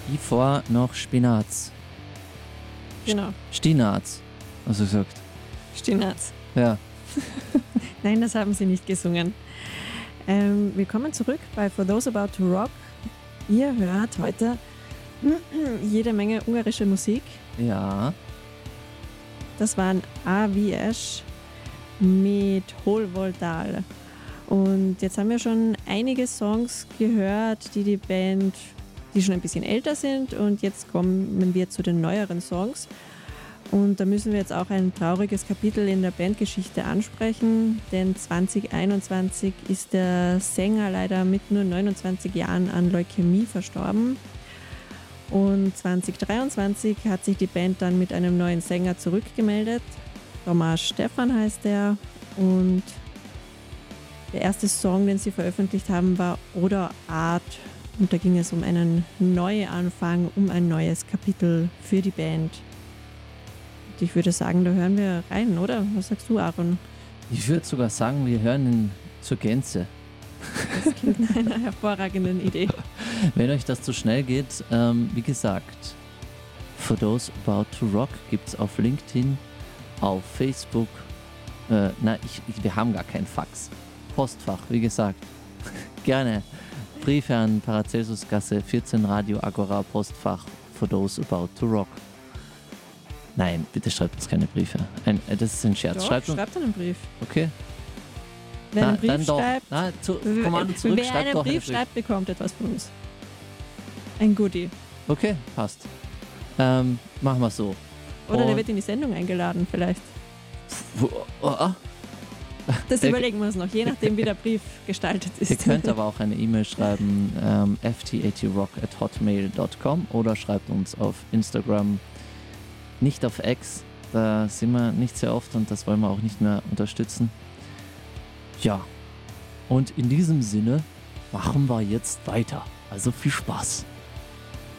Bevor noch Spinats. Genau. Stinaz, hast du gesagt. Stinaz. Ja. Nein, das haben sie nicht gesungen. Willkommen zurück bei For Those About to Rock. Ihr hört heute jede Menge ungarische Musik. Ja. Das waren AVS mit Holvoldal. Und jetzt haben wir schon einige Songs gehört, die Band, die schon ein bisschen älter sind. Und jetzt kommen wir zu den neueren Songs. Und da müssen wir jetzt auch ein trauriges Kapitel in der Bandgeschichte ansprechen, denn 2021 ist der Sänger leider mit nur 29 Jahren an Leukämie verstorben. Und 2023 hat sich die Band dann mit einem neuen Sänger zurückgemeldet. Tomasz Stefan heißt er. Und der erste Song, den sie veröffentlicht haben, war Oder Art. Und da ging es um einen Neuanfang, um ein neues Kapitel für die Band. Ich würde sagen, da hören wir rein, oder? Was sagst du, Aaron? Ich würde sogar sagen, wir hören ihn zur Gänze. Das klingt nach einer hervorragenden Idee. Wenn euch das zu schnell geht, wie gesagt, For Those About to Rock gibt es auf LinkedIn, auf Facebook. Wir haben gar kein Fax. Postfach, wie gesagt. Gerne. Briefe an Paracelsusgasse 14 Radio Agora Postfach For Those About to Rock. Nein, bitte schreibt uns keine Briefe. Das ist ein Scherz. Doch, schreibt einen Brief. Okay. Wer einen Brief dann schreibt, Kommando zurück, wer einen Brief schreibt, bekommt etwas von uns. Ein Goodie. Okay, passt. Machen wir so. Oder der wird in die Sendung eingeladen, vielleicht. Das überlegen wir uns noch, je nachdem, wie der Brief gestaltet ist. Ihr könnt aber auch eine E-Mail schreiben, ft80rock@hotmail.com oder schreibt uns auf Instagram. Nicht auf X, da sind wir nicht sehr oft und das wollen wir auch nicht mehr unterstützen. Ja, und in diesem Sinne machen wir jetzt weiter. Also viel Spaß.